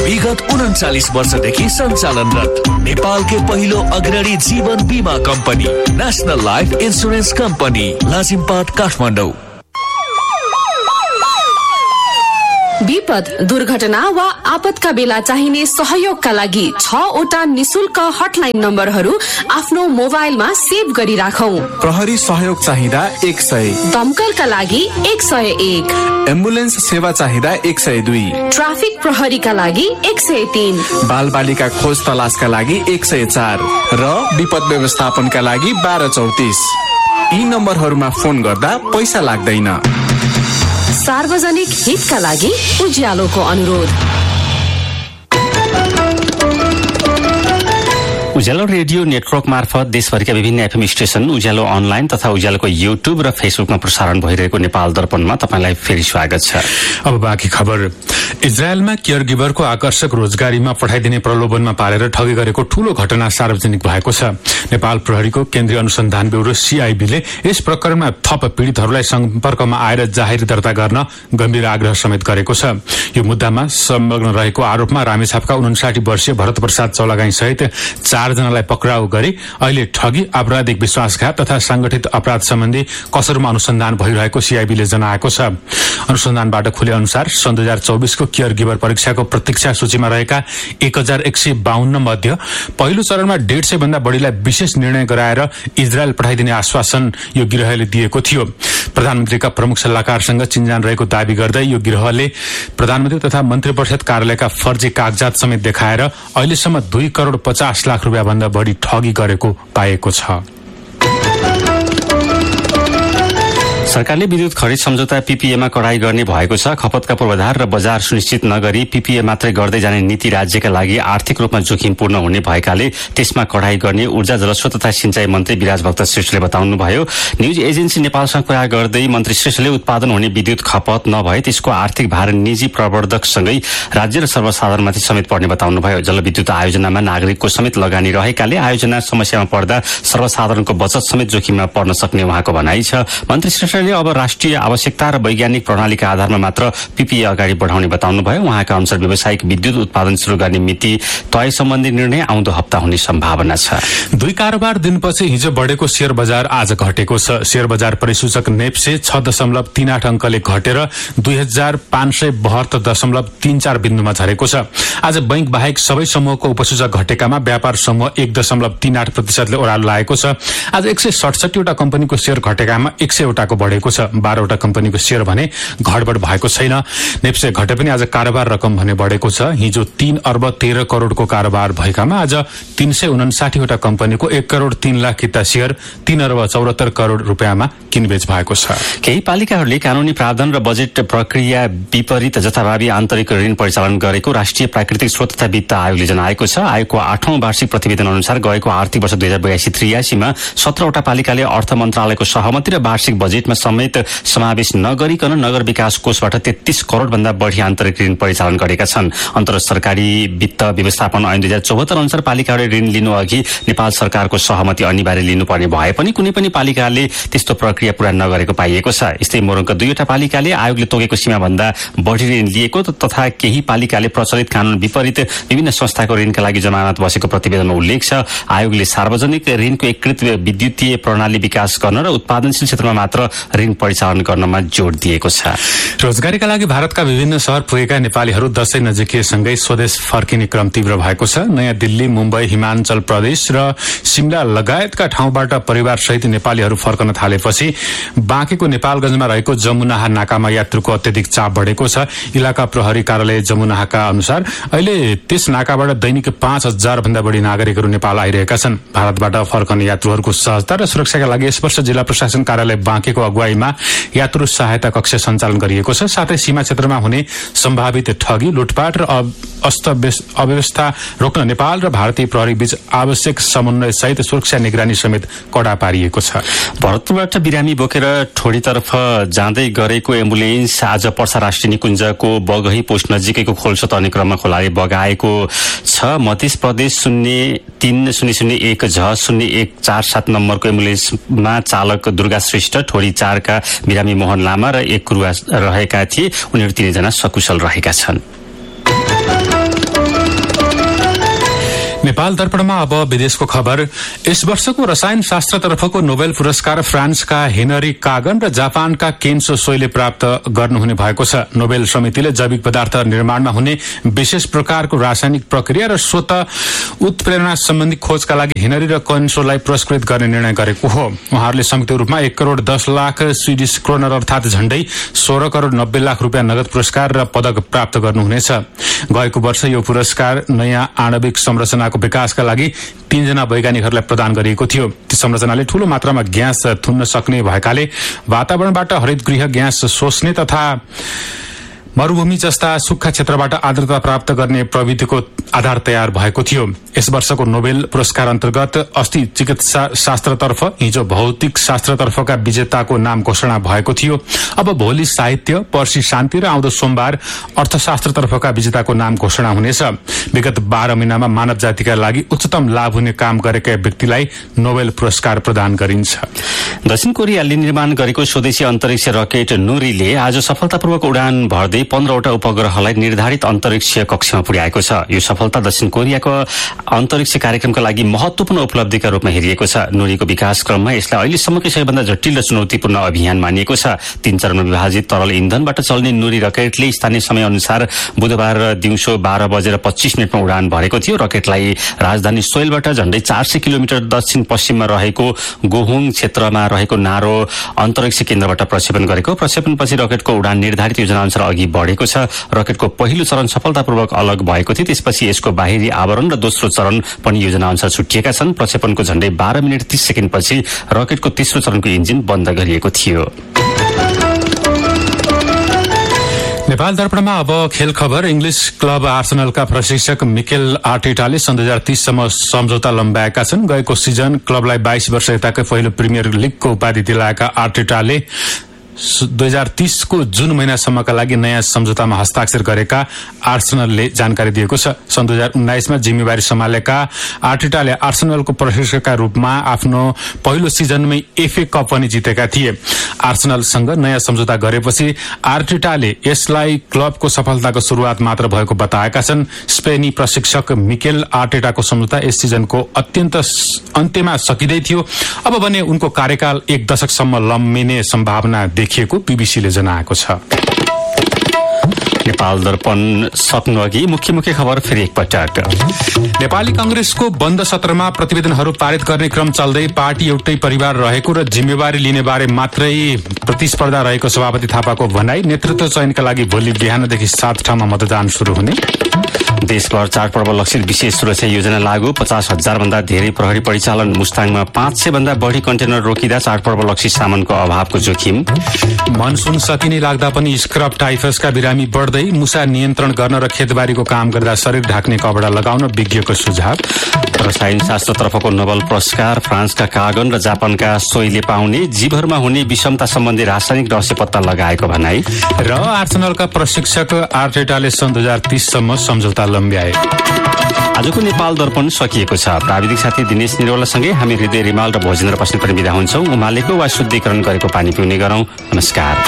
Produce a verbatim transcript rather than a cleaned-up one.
विगत उन्चालिस वर्षदेखि सञ्चालनरत नेपालकै पहिलो अग्रणी जीवन बीमा company national life insurance company Lazimpat Kathmandu. विपद, दुर्घटना वा आपतका बेला चाहिने सहयोगका लागि छवटा निशुल्क हटलाइन नम्बरहरू आफ्नो मोबाइलमा सेभ गरी राखौं। प्रहरी सहयोग चाहिँदा एक सय, दमकलका लागि एक सय एक, एम्बुलेन्स सेवा चाहिँदा एक सय दुई, ट्राफिक प्रहरीका लागि एक सय तीन, बाल बालिका खोज तलासका लागि एक सय चार र विपद व्यवस्थापनका लागि बाह्र चौतिस। यी नम्बरहरूमा फोन गर्दा पैसा लाग्दैन। सार्वजनिक हितका लागि उज्यालोको अनुरोध। उज्यालो रेडियो नेटवर्क मार्फत देशभरिका विभिन्न एफएम स्टेशन, उज्यालो अनलाइन तथा उज्यालोको युट्युब र फेसबुकमा प्रसारण भइरहेको नेपाल दर्पणमा तपाईलाई फेरि स्वागत छ। अब बाँकी खबर। इजरायलमा केयर गिभरको आकर्षक रोजगारीमा पठाइदिने प्रलोभनमा पारेर ठगी गरेको ठूलो घटना सार्वजनिक भएको छ। नेपाल प्रहरीको केन्द्रीय अनुसन्धान ब्यूरो सीआईबीले यस प्रकरणमा थप पीड़ितहरूलाई सम्पर्कमा आएर जाहेर दर्ता गर्न गम्भीर आग्रह समेत गरेको छ। यो मुद्दामा संलग्न रहेको आरोपमा रामेछापका उनसाठी वर्षीय भरत प्रसाद चौलागाई सहित चारजनालाई पक्राउ गरी अहिले ठगी, आपराधिक विश्वासघात तथा संगठित अपराध सम्बन्धी कसरमा अनुसन्धान भइरहेको सीआईबीले जनाएको छ। अनुसन्धानबाट खुले अनुसार सन् दुई हजार चौबिसको केयर गिभर परीक्षाको प्रतीक्षा सूचीमा रहेका एक हजार एक सय बाहन्न मध्ये पहिलो चरणमा डेढ सय भन्दा बढ़ीलाई विशेष निर्णय गराएर इजरायल पठाइदिने आश्वासन यो गिरहले दिएको थियो। प्रधानमन्त्रीका प्रमुख सल्लाहकारसँग चिन्जान रहेको दावी गर्दै यो गिरहले प्रधानमन्त्री तथा मन्त्री परिषद कार्यालयका फर्जी कागजात समेत देखाएर अहिलेसम्म दुई करोड़ पचास लाख रुपियाँ भन्दा बढ़ी ठगी गरेको पाएको छ। सरकारले विद्युत खरिद सम्झौता पीपीएमा कडाई गर्ने भएको छ। खपतका पूर्वाधार र बजार सुनिश्चित नगरी पीपीए मात्रै गर्दै जाने नीति राज्यका लागि आर्थिक रूपमा जोखिमपूर्ण हुने भएकाले त्यसमा कडाई गर्ने ऊर्जा, जलस्रोत तथा सिंचाई मन्त्री विराज भक्त श्रेष्ठले बताउनुभयो। न्यूज एजेन्सी नेपालसँग कुरा गर्दै मन्त्री श्रेष्ठले उत्पादन हुने विद्युत खपत नभए त्यसको आर्थिक भार निजी प्रवर्धकसँगै राज्य र सर्वसाधारणमाथि समेत पर्ने बताउनुभयो। जलविद्युत आयोजनामा नागरिकको समेत लगानी रहेकाले आयोजना समस्यामा पर्दा सर्वसाधारणको बचत समेत जोखिममा पर्न सक्ने उहाँको भनाइ छ। मन्त्री श्रेष्ठले अब राष्ट्रिय आवश्यकता र वैज्ञानिक प्रणालीका आधारमा मात्र पीपीए अगाडि बढाउने बताउनुभयो। उहाँका अनुसार व्यावसायिक विद्युत उत्पादन शुरू गर्ने मिति तय सम्बन्धी निर्णय आउँदो हप्ता हुने सम्भावना छ। दुई कारोबार दिनपछि हिजो बढेको शेयर बजार आज घटेको छ। शेयर बजार परिसूचक नेप्से छ दशमलव तीन आठ अंकले घटेर दुई हजार पाँच सय बहत्तर दशमलव तीन चार बिन्दुमा झरेको छ। आज बैंक बाहेक सबै समूहको उपसूचक घटेकामा व्यापार समूह एक दशमलव तीन आठ प्रतिशतले ओह्रालो लागेको छ। आज एक सय सडसठीवटा कम्पनीको शेयर घटेकामा एक सयवटाको बढ़ेको छ। बाह्रवटा कम्पनीको शेयर भने घटबढ भएको छैन। नेप्से घटे पनि आज कारोबार रकम भने बढ़ेको छ। हिजो तीन अर्ब तेह्र करोड़को कारोबार भएकामा आज तीन सय उनासाठीवटा कम्पनीको एक करोड़ तीन लाख किता शेयर तीन अर्ब चौरात्तर करोड़ रुपियाँमा किनबेच भएको छ। केही पालिकाहरूले कानूनी प्रावधान र बजेट प्रक्रिया विपरीत जथाभावी आन्तरिक ऋण परिचालन गरेको राष्ट्रिय प्राकृतिक स्रोत तथा वित्त आयोगले जनाएको छ। आयोगको आठौं वार्षिक प्रतिवेदन अनुसार गएको आर्थिक वर्ष दुई हजार बयासी त्रियासीमा सत्रवटा पालिकाले अर्थ मन्त्रालयको सहमति र वार्षिक बजेटमा समेत समावेश नगरिकन नगर विकास कोषबाट तेत्तीस करोड़ भन्दा बढ़ी आन्तरिक ऋण परिचालन गरेका छन्। अन्तर सरकारी वित्त व्यवस्थापन ऐन दुई हजार चौहत्तर अनुसार पालिकाहरूले ऋण लिनु अघि नेपाल सरकारको सहमति अनिवार्य लिनुपर्ने भए पनि कुनै पनि पालिकाले त्यस्तो प्रक्रिया पूरा नगरेको पाइएको छ। यस्तै मोरङका दुईवटा पालिकाले आयोगले तोकेको सीमा भन्दा बढ़ी ऋण लिएको तथा केही पालिकाले प्रचलित कानून विपरीत विभिन्न संस्थाको ऋणका लागि जमानत बसेको प्रतिवेदनमा उल्लेख छ। आयोगले सार्वजनिक ऋणको एकीकृत विद्युतीय प्रणाली विकास गर्न र उत्पादनशील क्षेत्रमा मात्र ऋण परिचालन गर्नमा जोड़ दिएको छ। रोजगारीका लागि भारतका विभिन्न शहर पुगेका नेपालीहरू दशैं नजिकिएसँगै स्वदेश फर्किने क्रम तीव्र भएको छ। नयाँ दिल्ली, मुम्बई, हिमाचल प्रदेश र शिमला लगायतका ठाउँबाट परिवार सहित नेपालीहरू फर्कन थालेपछि बाँकेको नेपालगञ्जमा रहेको जमुनाहा नाकामा यात्रुको अत्यधिक चाप बढ़ेको छ। इलाका प्रहरी कार्यालय जमुनाहाका अनुसार अहिले त्यस नाकाबाट दैनिक पाँच हजार भन्दा बढ़ी नागरिकहरू नेपाल आइरहेका छन्। भारतबाट फर्कने यात्रुहरूको सहजता र सुरक्षाका लागि यस वर्ष जिल्ला प्रशासन कार्यालय बाँकेको अगुवाईमा यात्रु सहायता कक्ष सञ्चालन गरिएको छ। साथै सीमा क्षेत्रमा हुने सम्भावित ठगी, लुटपाट र अव्यवस्था रोक्न नेपाल र भारतीय प्रहरी बीच आवश्यक समन्वय सहित सुरक्षा निगरानी समेत कड़ा पारिएको छ। भरतपुरबाट बिरामी बोकेर ठोडीतर्फ जाँदै गरेको एम्बुलेन्स आज पर्सा राष्ट्रिय निकुञ्जको बगही पोस्ट नजिकैको खोल्सो तर्ने क्रममा खोलाले बगाएको छ। मध्य प्रदेश शून्य तीन शून्य शून्य एक झ शून्य एक चार सात नम्बरको एम्बुलेन्समा चालक दुर्गा श्रेष्ठ, ठोडी चारका बिरामी मोहन लामा र एक क्रुवा रहेका थिए। उनीहरू तीनैजना सकुशल रहेका छन्। नेपाल दर्पणमा अब विदेशको खबर। यस वर्षको रसायन शास्त्रतर्फको नोबेल पुरस्कार फ्रान्सका हेनरी कागन र जापानका केन्सो सोईले प्राप्त गर्नुहुने भएको छ। नोबेल समितिले जैविक पदार्थ निर्माणमा हुने विशेष प्रकारको रासायनिक प्रक्रिया र स्वत उत्प्रेरणा सम्बन्धी खोजका लागि हेनरी र केन्सोलाई पुरस्कृत गर्ने निर्णय गरेको हो। उहाँहरूले संयुक्त रूपमा एक करोड़ दस लाख स्विडिश क्रोनर अर्थात झण्डै सोह्र करोड़ नब्बे लाख रुपियाँ नगद पुरस्कार र पदक प्राप्त गर्नुहुनेछ। गएको वर्ष यो पुरस्कार नयाँ आणविक संरचनाको विकासका लागि तीनजना वैज्ञानिकहरूलाई प्रदान गरिएको थियो। ती संरचनाले ठूलो मात्रामा ग्यास थुन्न सक्ने भएकाले वातावरणबाट हरितगृह ग्यास सोच्ने तथा मरूभूमि जस्ता सुक्खा क्षेत्रबाट आर्द्रता प्राप्त गर्ने प्रविधिको आधार तयार भएको थियो। यस वर्षको नोबेल पुरस्कार अन्तर्गत अस्ति चिकित्सा शास्त्रतर्फ, हिजो भौतिक शास्त्रतर्फका विजेताको नाम घोषणा भएको थियो। अब भोलि साहित्य, पर्सि शान्ति र आउँदो सोमबार अर्थशास्त्रतर्फका विजेताको नाम घोषणा हुनेछ। विगत बाह्र महिनामा मानव जातिका लागि उच्चतम लाभ हुने काम गरेका व्यक्तिलाई नोबेल पुरस्कार प्रदान गरिन्छ। दक्षिण कोरियाले निर्माण गरेको स्वदेशी अन्तरिक्ष रकेट नुरीले आज सफलतापूर्वक उडान भर्दै पन्ध्रवटा उपग्रहलाई निर्धारित अन्तरिक्ष कक्षमा पुर्याएको छ। यो सफलता दक्षिण कोरियाको अन्तरिक्ष कार्यक्रमका लागि महत्वपूर्ण उपलब्धिका रूपमा हेरिएको छ। नुरीको विकास क्रममा यसलाई अहिलेसम्मकै सबैभन्दा जटिल र चुनौतीपूर्ण अभियान मानिएको छ। तीन चरणमा विभाजित तरल इन्धनबाट चल्ने नुरी रकेटले स्थानीय समय अनुसार बुधबार दिउँसो बाह्र बजेर पच्चीस मिनटमा उडान भरेको थियो। रकेटलाई राजधानी सोइलबाट झण्डै चार सय किलोमिटर दक्षिण पश्चिममा रहेको गोहुङ क्षेत्रमा रहेको नारो अन्तरिक्ष केन्द्रबाट प्रक्षेपण गरेको। प्रक्षेपणपछि रकेटको उडान निर्धारित योजना अनुसार अघि बढ़ेको छ। रकेटको पहिलो चरण सफलतापूर्वक अलग भएको थियो। त्यसपछि यसको बाहिरी आवरण र दोस्रो चरण पनि योजना अनुसार छुटिएका छन्। प्रक्षेपणको झण्डै बाह्र मिनट तीस सेकेन्डपछि रकेटको तेस्रो चरणको इन्जिन बन्द गरिएको थियो। नेपाल दर्पणमा अब खेल खबर। इंग्लिश क्लब आर्सेनलका प्रशिक्षक मिकेल आर्टेटाले सन् दुई हजार तीससम्म सम्झौता लम्ब्याएका छन्। गएको सिजन क्लबलाई बाइस वर्ष यताकै पहिलो प्रिमियर लिगको उपाधि दिलाएका आर्टेटाले दुई हजार तीसको जुन महिनासम्मका लागि नयाँ सम्झौतामा हस्ताक्षर गरेका आर्सेनलले जानकारी दिएको छ। सन् दुई हजार उन्नाइसमा जिम्मेवारी सम्हालेका आर्टेटाले आर्सेनलको प्रशिक्षकका रूपमा आफ्नो पहिलो सिजनमै एफए कप पनि जितेका थिए। आर्सेनलसँग नयाँ सम्झौता गरेपछि आर्टेटाले यसलाई क्लबको सफलताको शुरूआत मात्र भएको बताएका छन्। स्पेनी प्रशिक्षक मिकेल आर्टेटाको सम्झौता यस सिजनको अत्यन्त अन्त्यमा सकिँदै थियो। अब भने उनको कार्यकाल एक दशकसम्म लम्बिने सम्भावना देखिएको बीबीसीले जनाएको छ। नेपाल दर्पण सक्नु अघि मुख्य मुख्य खबर फेरि एकपटक। नेपाली कांग्रेसको बन्द सत्रमा प्रतिवेदनहरू पारित गर्ने क्रम चल्दै पार्टी एउटै परिवार रहेको र जिम्मेवारी लिने बारे मात्रै प्रतिस्पर्धा रहेको सभापति थापाको भनाई। नेतृत्व चयनका लागि भोलि बिहानदेखि सात ठाउँमा मतदान शुरू हुने। देशभर चाडपर्व लक्षित विशेष सुरक्षा योजना लागू। पचास हजार भन्दा धेरै प्रहरी परिचालन। मुस्ताङमा पाँच सय भन्दा बढ़ी कन्टेनर रोकिँदा चाडपर्व लक्षित सामानको अभावको जोखिम। मनसुन सकिने लाग्दा पनि स्क्रब टाइफसका बिरामी बढ्दै। मुसा नियन्त्रण गर्न र खेतबारीको काम गर्दा शरीर ढाक्ने कपडा लगाउन विज्ञको सुझाव। रसायन शास्त्रतर्फको नोबेल पुरस्कार फ्रान्सका कागन र जापानका सोईले पाउने। जीवहरूमा हुने विषमता सम्बन्धी रासायनिक रहस्य पत्ता लगाएको भनाई। र आर्सेनलका प्रशिक्षक आर्टेटाले सन् दुई हजार तीससम्म सम्झौता लम्ब्याए। आजको नेपाल दर्पण सकिएको छ। प्राविधिक साथी दिनेश निरौलासँगै हामी हृदय रिमाल र भोजेन्द्र पश्चिम पनि विदा हुन्छौं। उमालेको वा शुद्धिकरण गरेको पानी पिउने गरौं। नमस्कार।